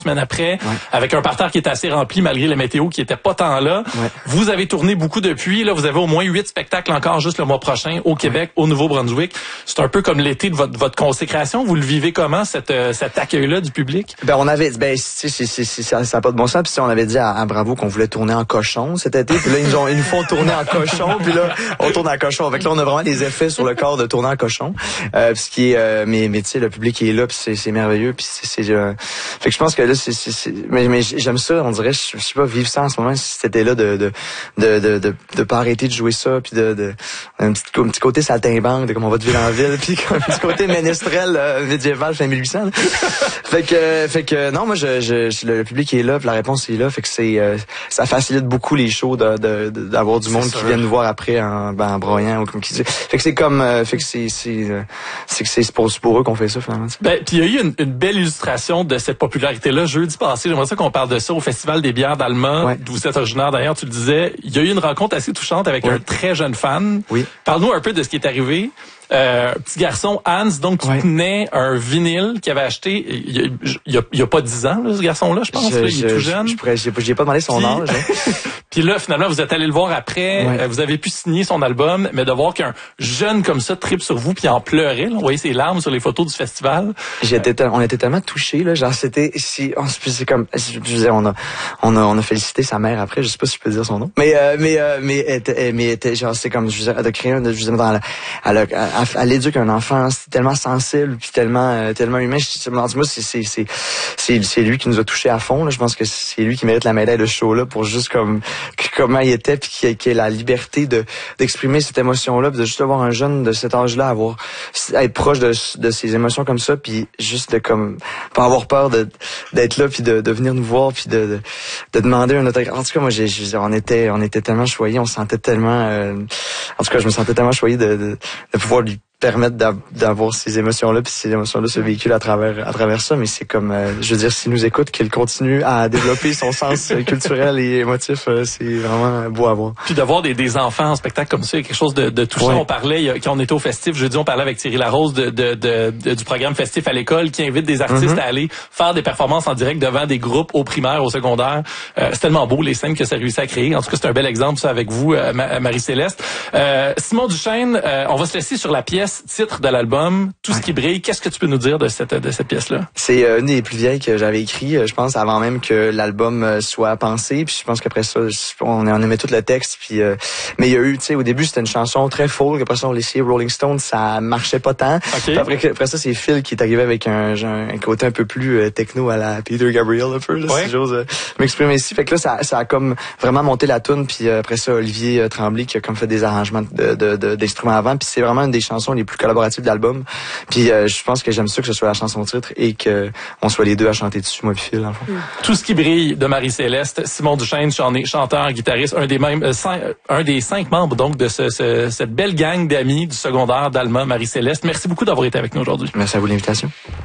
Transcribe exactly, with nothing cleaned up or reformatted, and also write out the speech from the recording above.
semaine après, ouais. avec un parterre qui était assez rempli malgré la météo qui était pas tant là. Ouais. Vous avez tourné beaucoup depuis. Là, vous avez au moins huit spectacles encore juste le mois prochain au Québec, ouais. au Nouveau-Brunswick. C'est un peu comme l'été de votre, votre consécration. Vous le vivez comment, cette, cet accueil-là du public? Ben, on avait, ben, c'est, c'est, c'est, c'est, ça n'a pas de bon sens. Puis on avait dit à, à Bravo qu'on voulait tourner en cochon cet été. Puis là, ils nous, ont, ils nous font tourner en cochon. Puis là, on tourne en cochon. Avec là, on a vraiment des effets sur le corps de tourner en cochon. Euh, ce qui est, euh, mais, mais tu sais, le public est là. Puis c'est, c'est merveilleux. Puis c'est, c'est euh, fait que je pense que là, c'est, c'est, c'est mais, mais j'aime ça. On dirait, je, je sais pas, vivre ça en ce moment. Si c'était là de, de, de, de, de, de pas arrêter de jouer ça. Puis de, de, un petit, un petit côté saltimbanque, de comme on va de ville en ville. Puis un petit côté ménestrel euh, médiéval fin mille huit cents. Fait que, euh, fait que, non, moi, je, je, le public est là. Puis la réponse est là. Fait que c'est, euh, ça facilite beaucoup les shows de, de, de d'avoir du monde qui vient nous voir après en, ben, en broyant ou comme qui dit. Fait que c'est comme, euh, fait que c'est, c'est, euh, c'est que c'est pour, pour eux qu'on fait ça finalement. Ben, puis il y a eu une, une belle illustration de cette popularité-là jeudi passé. J'aimerais ça qu'on parle de ça au Festival des bières d'Alma, ouais. d'où vous êtes originaire d'ailleurs, tu le disais. Il y a eu une rencontre assez touchante avec ouais. un très jeune fan. Oui. Parle-nous un peu de ce qui est arrivé. Euh, petit garçon Hans, donc qui ouais. tenait un vinyle qu'il avait acheté il y a, il y a, il y a pas dix ans, là, ce garçon-là, je pense. Je, là, il je, est tout jeune. Je, je, je, j'ai pas demandé son puis, âge. Hein. Puis là, finalement, vous êtes allé le voir après. Ouais. Euh, vous avez pu signer son album, mais de voir qu'un jeune comme ça tripe sur vous puis en pleurait. Là, on voyait ses larmes sur les photos du festival. J'étais, on était tellement touchés là, genre c'était, si, on, c'est comme, je disais, on a, on a, on a félicité sa mère après. Je sais pas si je peux dire son nom. Mais, euh, mais, euh, mais, était, mais était, genre c'est comme, je disais, de créer, je disais dans la, à, la, à, à l'éduquer un enfant. C'est tellement sensible puis tellement euh, tellement humain. Je me dis moi c'est c'est c'est c'est c'est lui qui nous a touchés à fond là. Je pense que c'est lui qui mérite la médaille de ce show là pour juste comme comment il était puis qu'il ait la liberté de d'exprimer cette émotion là, puis de juste avoir un jeune de cet âge là avoir être proche de de ses émotions comme ça, puis juste de comme pas avoir peur de d'être là puis de de venir nous voir puis de de, de demander un autographe. En tout cas moi j'ai on était on était tellement choyés, on se sentait tellement euh, en tout cas je me sentais tellement choyé de de, de pouvoir lui permettre d'avoir ces émotions-là, puis ces émotions-là se véhiculent à travers à travers ça, mais c'est comme, euh, je veux dire, s'il nous écoute, qu'il continue à développer son sens culturel et émotif, euh, c'est vraiment beau à voir. Puis d'avoir des, des enfants en spectacle comme ça, il y a quelque chose de, de touchant. Ouais. On parlait, quand on était au festif, jeudi, on parlait avec Thierry Larose de, de, de, de, du programme Festif à l'école, qui invite des artistes mm-hmm. à aller faire des performances en direct devant des groupes au primaire, au secondaire. Euh, c'est tellement beau, les scènes que ça réussit à créer. En tout cas, c'est un bel exemple, ça, avec vous, euh, Marie-Céleste. Euh, Simon Duchesne, euh, on va se laisser sur la pièce titre de l'album, Tout ouais. ce qui brille. Qu'est-ce que tu peux nous dire de cette de cette pièce-là? C'est euh, une des plus vieilles que j'avais écrit, je pense, avant même que l'album soit pensé. Puis je pense qu'après ça, on, on aimait tout le texte. Puis euh, mais il y a eu, tu sais, au début c'était une chanson très folk. Après ça, on laissait Rolling Stones, ça marchait pas tant. Okay. Après, après ça, c'est Phil qui est arrivé avec un, un côté un peu plus euh, techno à la Peter Gabriel un peu, là, ouais. si j'ose euh, m'exprimer ici. Fait que là, ça, ça a comme vraiment monté la toune. Puis euh, après ça, Olivier euh, Tremblay qui a comme fait des arrangements de, de, de, d'instruments avant. Puis c'est vraiment une des chansons les plus collaboratives d'album. Puis euh, je pense que j'aime ça que ce soit la chanson titre et que on soit les deux à chanter dessus, moi puis Phil, dans le fond. Tout ce qui brille de Marie-Céleste, Simon Duchesne, chanteur, guitariste, un des mêmes, euh, cinq, un des cinq membres donc de ce, ce, cette belle gang d'amis du secondaire d'Alma, Marie-Céleste. Merci beaucoup d'avoir été avec nous aujourd'hui. Merci à vous de l'invitation.